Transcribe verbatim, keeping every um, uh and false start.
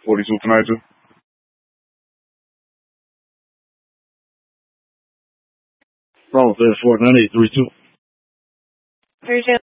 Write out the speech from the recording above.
forty-two for ninety-two. Wrong, thirty-four, ninety-eight, three two. three two.